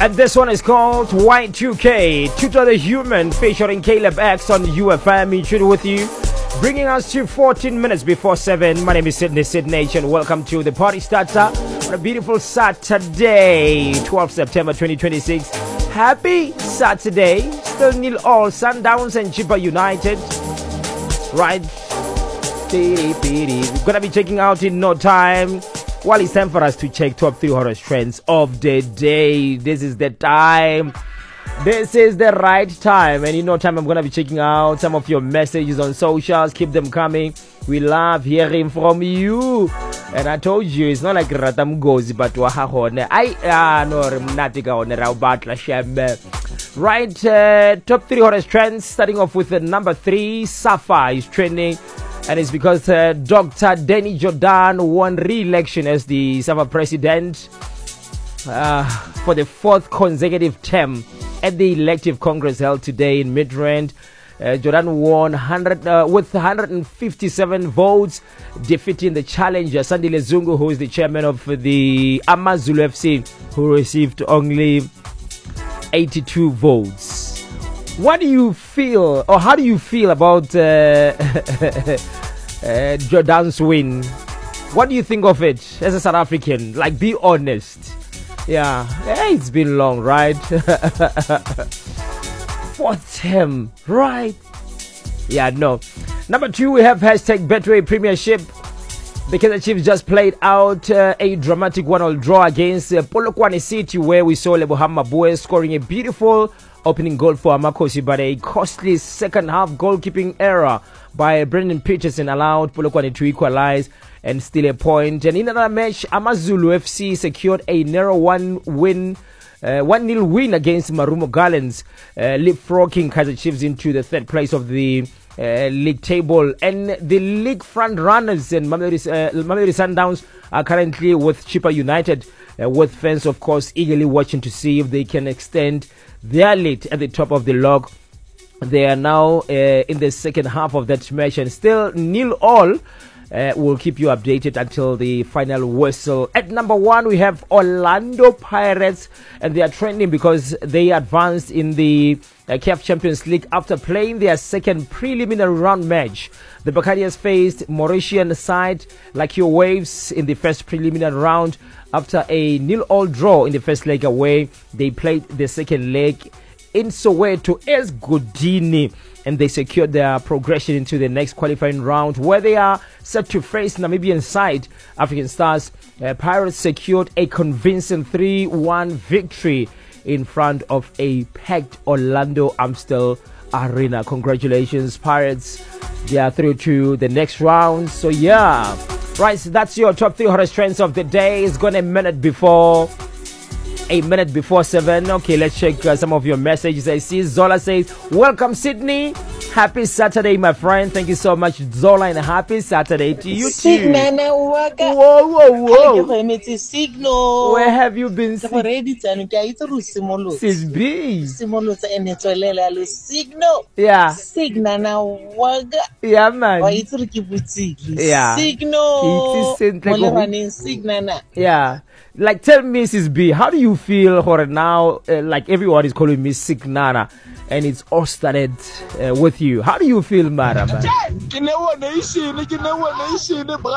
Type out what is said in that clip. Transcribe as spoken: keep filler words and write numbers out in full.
And this one is called Y two K, Tutor the Human, featuring Caleb X on U F M. Intro with you, bringing us to fourteen minutes before seven. My name is Sydney Sydney, and welcome to the Party Starter on a beautiful Saturday, twelfth September twenty twenty-six. Happy Saturday. Still nil all, Sundowns and Chippa United. Right? We're gonna be checking out in no time. Well, it's time for us to check top three horror trends of the day. This is the time. This is the right time. And in no time, I'm going to be checking out some of your messages on socials. Keep them coming. We love hearing from you. And I told you, it's not like Ratam Gozi, but Wahahone. I, ah, no, Natika on Raubatla Shem. Right, uh, top three horror trends. Starting off with uh, number three, Safa is trending. And it's because uh, Doctor Danny Jordan won re-election as the Safa president uh, for the fourth consecutive term at the elective congress held today in Midrand. Uh, Jordan won one hundred, uh, with one hundred fifty-seven votes, defeating the challenger Sandile Zungu, who is the chairman of the Amazulu F C, who received only eighty-two votes. What do you feel, or how do you feel about uh, uh, Jordan's win? What do you think of it as a South African? Like, be honest. Yeah, hey, it's been long, right? Fourth term, right? Yeah, no. Number two, we have hashtag Betway Premiership. The Kaizer Chiefs just played out uh, a dramatic one-all draw against uh, Polokwane City, where we saw Leboham Mabue scoring a beautiful opening goal for Amakosi, but a costly second half goalkeeping error by Brendan Peterson allowed Polokwane to equalize and steal a point. And in another match, Amazulu F C secured a narrow one win, uh, one nil win against Marumo Gallants, uh, leapfrogging Kaizer Chiefs into the third place of the uh, league table. And the league front runners and Mamelodi uh, Mamelodi Sundowns are currently with Chippa United, uh, with fans, of course, eagerly watching to see if they can extend their lead at the top of the log. They are now uh, in the second half of that match and still nil all. Uh, we'll keep you updated until the final whistle. At number one, we have Orlando Pirates, and they are trending because they advanced in the uh, C A F Champions League after playing their second preliminary round match. The Buccaneers faced Mauritian side Lakio Waves in the first preliminary round. After a nil-all draw in the first leg away, they played the second leg in Soweto as Godini, and they secured their progression into the next qualifying round, where they are set to face Namibian side African Stars. Uh, Pirates secured a convincing three one victory in front of a packed Orlando Amstel Arena. Congratulations, Pirates. They are through to the next round. So yeah, right, so that's your top three horror trends of the day. It's gone a minute before A minute before seven. Okay, let's check uh, some of your messages. I see Zola says, welcome Sydney. Happy Saturday, my friend. Thank you so much, Zola, and happy Saturday to you too. Whoa, whoa, whoa. Signal. Where have you been? Sis B. Signal. Yeah. Signal. Yeah, man. Yeah. Signal. Signal. Yeah. Like, tell Missus B, how do you feel for now? Uh, like, everyone is calling me Signana, and it's all started uh, with you. How do you feel, madam?